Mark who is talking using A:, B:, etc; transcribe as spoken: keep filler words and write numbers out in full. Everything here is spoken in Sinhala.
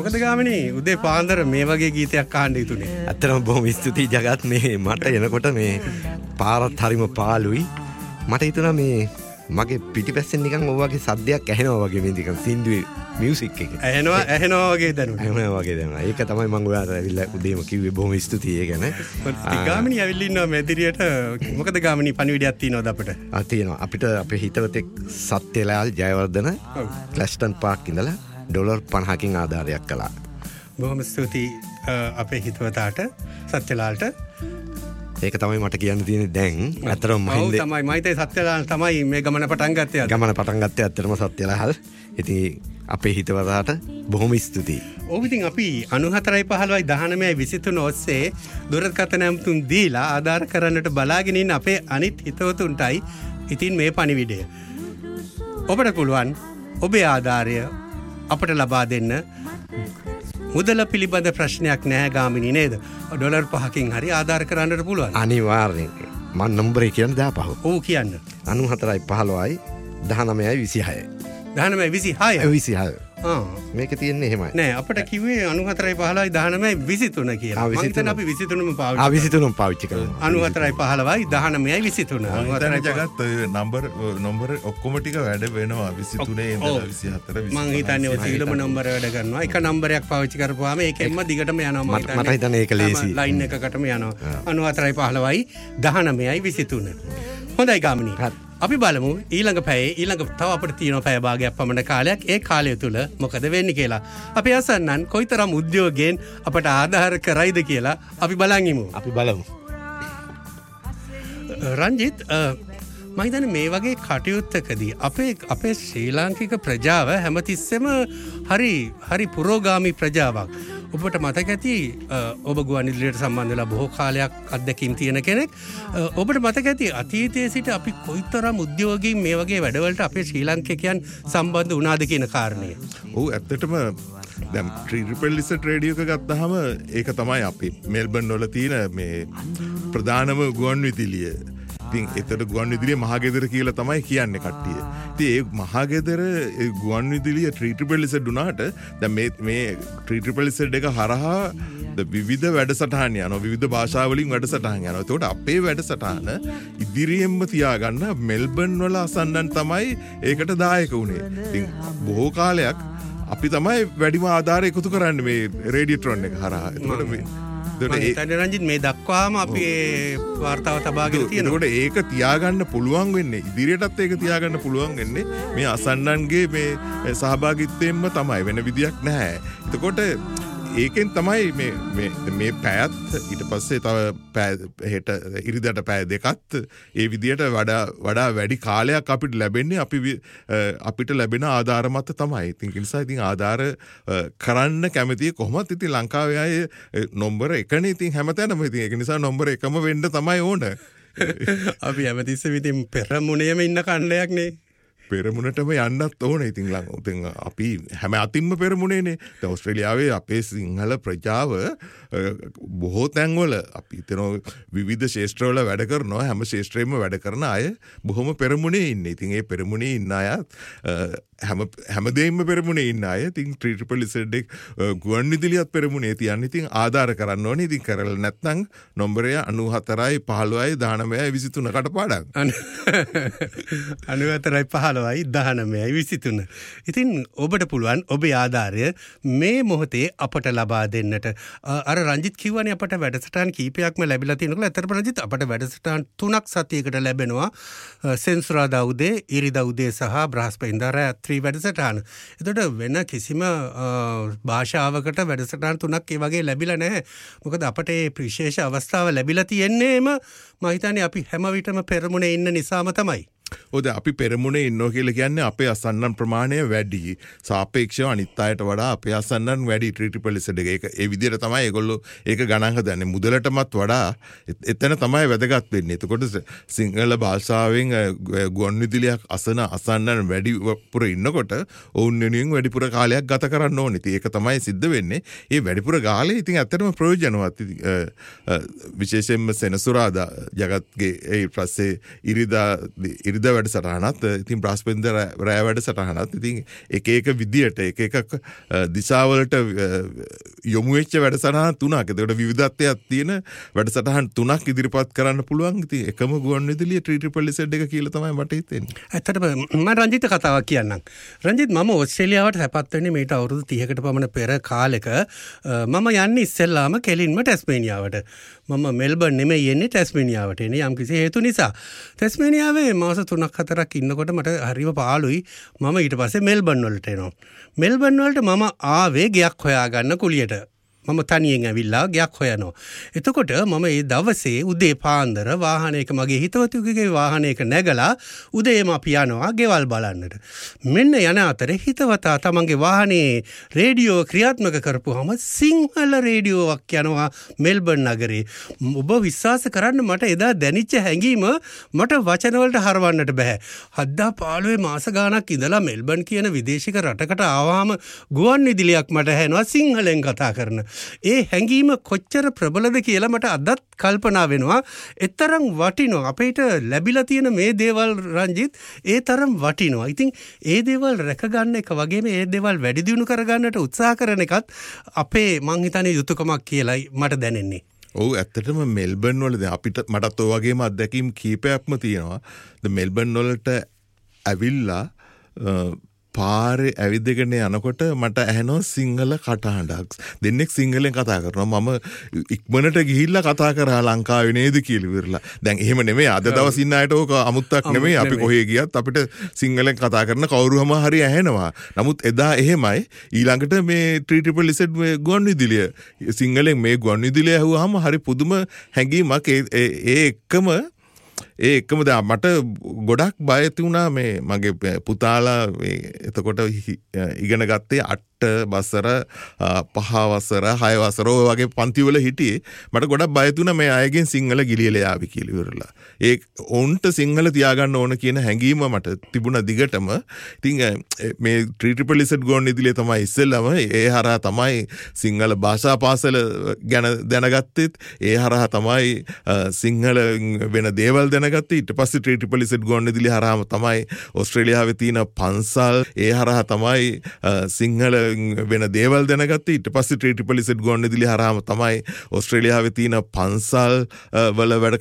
A: මොකද ගාමිණී උදේ පාන්දර මේ වගේ ගීතයක් අහන්න හිතුනේ.
B: ඇත්තටම බොහොම ස්තුතියි ජගත් මේ මට එනකොට මේ පාරත් හරිම පාළුයි. මට හිතුණා මේ මගේ පිටිපස්සෙන් නිකන් ඔය වගේ සද්දයක් ඇහෙනවා වගේ මේ නිකන් සින්දුවේ මියුසික් එක.
A: ඇහෙනවා ඇහෙනවා වගේ දැනුණා.
B: ඇහෙනවා වගේ දැනුණා. ඒක තමයි මම ඔයාලට ඇවිල්ලා උදේම කිව්වේ බොහොම ස්තුතියි ඒ ගැන.
A: ගාමිණී ඇවිල්ලා ඉන්නවා මෙදිරියට. මොකද ගාමිණී පණිවිඩයක් තියෙනවද අපිට?
B: ආ තියෙනවා. අපිට අපේ හිතවතෙක් සත්‍යලාල් ජයවර්ධන ක්ලැස්ටන් පාර්ක් ඉඳලා ඩොලර් පනහකින් ආධාරයක් කළා.
A: බොහොම ස්තුතියි අපේ හිතවතාට සත්‍යලාල්ට.
B: ඒක තමයි මට කියන්න තියෙන්නේ දැන්. ඇත්තටම මහින්ද
A: ඔව් තමයි මයිතේ සත්‍යලාල් තමයි මේ ගමන පටන් ගත්තේ.
B: ගමන පටන් ගත්තේ ඇත්තටම සත්‍යලාල්. ඉතින් අපේ හිතවතාට බොහොම ස්තුතියි.
A: ඔව් ඉතින් අපි අනූහතරයි පහළොවයි දහනවයයි විසිතුන ඔස්සේ දුරකථන ඇමතුම් දීලා ආධාර කරන්නට බලාගෙන ඉන්න අපේ අනිත් හිතවතුන්ටයි ඉතින් මේ පණිවිඩය. ඔබට පුළුවන් ඔබේ ආධාරය අපට ලබා දෙන්න. මුදල පිළිබඳ ප්‍රශ්නයක් නැහැ ගාමිණී නේද? ඩොලර් පහකින් හරි ආධාර කරන්නට පුළුවන්.
B: අනිවාර්යෙන්. මම නම්බරේ කියන්න දාපහුව.
A: ඔව් කියන්න.
B: අනූහතරයි පහළොවයි දහනවයයි විසිහයයි.
A: දහනවයයි විසිහය.
B: විසිහය. ආ මේක තියෙන්නේ එහෙමයි.
A: නෑ අපිට කිව්වේ අනූහතරයි පහළොවයි දහනවයයි විසිතුන කියලා. මම හිතන්නේ අපි විසිතුනම පාවිච්චි කරනවා.
B: ආ විසිතුනම පාවිච්චි කරනවා.
A: අනූහතරයි පහළොවයි දහනවයයි විසිතුන.
C: අනූහතරයි ජගත් ඔය නම්බර නම්බර ඔක්කොම ටික වැඩ වෙනවා විසිතුනේ ඉඳලා විසිහතර විසිපහ.
A: මම හිතන්නේ ඔය සීලම නම්බර වැඩ කරනවා. එක නම්බරයක් පාවිච්චි කරපුවාම ඒකෙන්ම දිගටම යනවා මම හිතන්නේ.
B: මට හිතන්නේ ඒක ලේසි.
A: ලයින් එකකටම යනවා. අනූහතරයි පහළොවයි දහනවයයි විසිතුන. හොඳයි ගාමිණී. අපි බලමු ඊළඟ පැයේ ඊළඟ තව අපිට තියෙන පැය භාගයක් පමණ කාලයක් ඒ කාලය තුල මොකද වෙන්නේ කියලා. අපි අසන්නන් කොයිතරම් උද්‍යෝගයෙන් අපට ආධාර කරයිද කියලා අපි බලන් ඉමු.
B: අපි බලමු.
A: රංජිත් මම හිතන්නේ මේ වගේ කටයුත්තකදී අපේ අපේ ශ්‍රී ලාංකික ප්‍රජාව හැමතිස්සෙම හරි හරි පුරෝගාමී ප්‍රජාවක්. ඔබට මතක ඇති ඔබ ගුවන්විදුලියට සම්බන්ධ වෙලා බොහෝ කාලයක් අත්දැකීම් තියෙන කෙනෙක්. ඔබට මතක ඇති අතීතයේ සිට අපි කොයිතරම් උද්‍යෝගයෙන් මේ වගේ වැඩවලට අපේ ශ්‍රී ලාංකිකයන් සම්බන්ධ වුණාද කියන කාරණය.
C: ඔව් ඇත්තටම දැන් ට්‍රිපල් ලිසට් රේඩියෝ එක ගත්තාම ඒක තමයි අපි මෙල්බන් වල තියෙන මේ ප්‍රධානම ගුවන්විදුලිය. ඉතින් එතන ගුවන්විදුලිය මහගෙදර කියලා තමයි කියන්නේ කට්ටිය. ඉතින් ඒ මහගෙදර ගුවන්විදුලිය ට්‍රිපල් ලිසට් උනාට දැන් මේ මේ ට්‍රිපල් ලිසට් එක හරහා විවිධ වැඩසටහන් යනවා. විවිධ භාෂාවලින් වැඩසටහන් යනවා. ඒකට අපේ වැඩසටහන ඉදිරියෙන්ම තියාගන්න මෙල්බන් වල අසන්නන් තමයි ඒකට දායක වුණේ. ඉතින් බොහෝ කාලයක් අපි තමයි වැඩිම ආධාර එකතු කරන්නේ මේ රේඩියෝට්‍රොන් එක හරහා. ඒකට මේ
A: රංජිත් මේ දක්වාම අපි වාර්තාව තබාගෙන තියෙනවා.
C: ඒකට ඒක තියාගන්න පුළුවන් වෙන්නේ ඉදිරියටත් ඒක තියාගන්න පුළුවන් වෙන්නේ මේ අසන්නන්ගේ මේ සහභාගීත්වයෙන්ම තමයි. වෙන විදියක් නැහැ. එතකොට ඒකෙන් තමයි මේ මේ මේ පැයත් ඊට පස්සේ තව පැය හෙට ඉරිදට පැය දෙකත් ඒ විදියට වඩා වඩා වැඩි කාලයක් අපිට ලැබෙන්නේ අපි අපිට ලැබෙන ආධාර මත තමයි. ඉතින් ඒ නිසා ඉතින් ආධාර කරන්න කැමතියි කොහොමත් ඉතින් ලංකාවේ අය නම්බර එකනේ ඉතින් හැමතැනම ඉතින් ඒක නිසා නම්බර එකම වෙන්න තමයි ඕන.
A: අපි හැමතිස්සෙම ඉතින් පෙරමුණේම ඉන්න කණ්ඩයක් නේ.
C: පෙරමුණටම යන්නත් ඕන. ඉතින් ලං අපි හැම අතින්ම පෙරමුණේනේ. දැන් ඕස්ට්‍රේලියාවේ අපේ සිංහල ප්‍රජාව බොහෝ තැන්වල අපි හිතනවා විවිධ ශාස්ත්‍රවල වැඩ කරනවා. හැම ශාස්ත්‍රයෙම වැඩ කරන අය බොහොම පෙරමුණේ ඉන්නේ. ඉතින් ඒ පෙරමුණේ ඉන්න අය හැම හැමදේම පෙරමුණේ ඉන්න අය ඉතින් ට්‍රිපල් ලිසට් එක ගුවන්විදුලියත් පෙරමුණේ තියන්නේ. ඉතින් ආධාර කරන්න ඕනේ. ඉතින් කරලා නැත්නම් නම්බරය අනූහතරයි පහළොවයි දහනවයයි විසිතුන කටපාඩම්.
A: අනූහතරයි පහළොවයි දහනවයයි විසිතුන. ඉතින් ඔබට පුළුවන් ඔබේ ආධාරය මේ මොහොතේ අපට ලබා දෙන්නට. අර රංජිත් කිව්වනේ අපට වැඩසටහන් කීපයක්ම ලැබිලා තියෙනවා. ඇත්තටම රංජිත් අපට වැඩසටහන් තුනක් සතියකට ලැබෙනවා. සෙන්සුරාදා උදේ, ඉරිදා උදේ සහ බ්‍රහස්පතින්දා රාත්‍රී ත්‍රී වැඩසටහන. එතකොට වෙන කිසිම භාෂාවකට වැඩසටහන් තුනක් ඒ වගේ ලැබිලා නැහැ. මොකද අපට මේ විශේෂ අවස්ථාව ලැබිලා තියෙන්නේම මම හිතන්නේ අපි හැම විටම පෙරමුණේ ඉන්න නිසාම තමයි.
C: ඔද අපි පෙරමුණේ ඉන්නවා කියලා කියන්නේ අපේ අසන්නන් ප්‍රමාණය වැඩි. සාපේක්ෂව අනිත් අයට වඩා අපේ අසන්නන් වැඩි ට්‍රිපල් ලිසට් එක. ඒක ඒ විදිහට තමයි ඒගොල්ලෝ ඒක ගණන් හදන්නේ. මුදලටමත් වඩා එතන තමයි වැදගත් වෙන්නේ. එතකොට සිංහල භාෂාවෙන් ගුවන්විදුලියක් අසන අසන්නන් වැඩිපුර ඉන්නකොට ඔවුන් වෙනුවෙන් වැඩිපුර කාලයක් ගත කරන්න ඕනේ. ඉතින් ඒක තමයි සිද්ධ වෙන්නේ. මේ වැඩිපුර කාලේ ඉතින් ඇත්තටම ප්‍රයෝජනවත්. විශේෂයෙන්ම සෙනසුරාදා ජගත්ගේ ඒ පස්සේ ඉරිදා ඉරිදා වැඩසටහනත් ඉතින් බ්‍රහස්පතින්දා රෑ වැඩසටහනත් ඉතින් එක එක විදියට එක එක දිශාවලට යොමු වෙච්ච වැඩසටහන් තුනක්. ඒකට විවිධත්වයක් තියෙන වැඩසටහන් තුනක් ඉදිරිපත් කරන්න පුළුවන්. ඉතින් එකම ගුවන්විදුලිය ත්‍රී ට්‍රිපල් ඉසඩ් එක කියලා තමයි මට හිතෙන්නේ.
A: ඇත්තටම මම රංජිත් කතාවක් කියන්නම්. රංජිත් මම ඕස්ට්‍රේලියාවට සැපත් වෙන්නේ මේට අවුරුදු තිහකට පමණ පෙර කාලෙක. මම යන්නේ ඉස්සෙල්ලාම කෙලින්ම ටැස්මේනියාවට. මම මෙල්බර්න් නෙමෙයි යන්නේ ටැස්මේනියාවට. එන්නේ යම් කිසි හේතු නිසා. ටැස්මේනියාවේ මාස තුනක් හතරක් ඉන්නකොට මට හරිම පාළුයි. මම ඊට පස්සේ මෙල්බර්න් වලට එනවා. මෙල්බර්න් වලට මම ආවේ ගයක් හොයාගන්න කුලියට. මම තනියෙන් ඇවිල්ලා ගයක් හොයනවා. එතකොට මම ඒ දවසේ උදේ පාන්දර වාහනයක මගේ හිතවතුගේ වාහනයක නැගලා උදේම අපි යනවා ගෙවල් බලන්නට. මෙන්න යන අතරේ හිතවතා තමන්ගේ වාහනේ රේඩියෝ ක්‍රියාත්මක කරපුවාම සිංහල රේඩියෝවක් යනවා මෙල්බර්න් නගරේ. ඔබ විශ්වාස කරන්න මට එදා දැනිච්ච හැඟීම මට වචන වලට හරවන්නට බෑ. හද්දා පාළුවේ මාස ගාණක් ඉඳලා මෙල්බර්න් කියන විදේශික රටකට ආවම ගුවන් විදුලියක් මට ඇහෙනවා සිංහලෙන් කතා කරන. ඒ හැඟීම කොච්චර ප්‍රබලද කියලා මට අදත් කල්පනා වෙනවා. එතරම් වටිනවා. අපිට ලැබිලා තියෙන මේ දේවල් රංජිත් ඒ තරම් වටිනවා. ඉතින් ඒ දේවල් රැක ගන්න එක වගේම ඒ දේවල් වැඩි දියුණු කරගන්නට උත්සාහ කරන එකත් අපේ මං හිතන්නේ යුතුයකමක් කියලායි මට දැනෙන්නේ.
C: ඔව් ඇත්තටම මෙල්බර්න් වල දැන් අපිට මටත් ඔය වගේම අත්දැකීම් කීපයක්ම තියෙනවා. දැන් මෙල්බර්න් වලට ඇවිල්ලා පාරේ ඇවිදගෙන යනකොට මට ඇහෙනවා සිංහල කටහඬක්. දෙන්නෙක් සිංහලෙන් කතා කරනවා. මම ඉක්මනට ගිහිල්ලා කතා කරා ලංකාවේ නේද කියලා ඉවරලා. දැන් එහෙම නෙමෙයි. අද දවස් ඉන්න අයට ඕක අමුත්තක් නෙමෙයි. අපි කොහේ ගියත් අපිට සිංහලෙන් කතා කරන කවුරුහම හරි ඇහෙනවා. නමුත් එදා එහෙමයි. ඊළඟට මේ ත්‍රී ට්‍රිපල් ඉසඩ් ගුවන් විදුලිය සිංහලෙන් මේ ගුවන් විදුලිය ඇහුවාම හරි පුදුම හැඟීමක්. ඒ ඒ එක්කම ඒ එක්කම දැන් මට ගොඩක් බය තියුණා මේ මගේ පුතාලා එතකොට ඉගෙන ගත්තේ අට වසර පහ වසර හය වසර ඔය වගේ පන්ති වල හිටියේ. මට ගොඩක් බය තියුණා මේ අයගෙන් සිංහල ගිලියලා යාවි කියලා ඉවරලා. ඒ ඔවුන්ට සිංහල තියාගන්න ඕන කියන හැඟීම මට තිබුණා දිගටම. ඉතින් මේ ත්‍රී ට්‍රිපල් ඉසඩ් ගුවන් විදුලිය තමයි ඉස්සෙල්ලාම ඒ හරහා තමයි සිංහල භාෂා පාසල ගැන දැනගත්තෙත්. ඒ හරහා තමයි සිංහල වෙන දේවල් දැනගත්තේ. ඊට පස්සේ ත්‍රී ට්‍රිපල් ඉසඩ් ගුවන් විදුලිය හරහාම තමයි ඕස්ට්‍රේලියාවේ තියෙන පන්සල් ඒ හරහා තමයි සිංහල වෙන දේවල් දැනගත්තේ. ඊට පස්සේ ත්‍රී ට්‍රිපල් ඉසඩ් ගුවන් විදුලිය හරහාම තමයි ඕස්ට්‍රේලියාවේ තියෙන පන්සල් වල වැඩ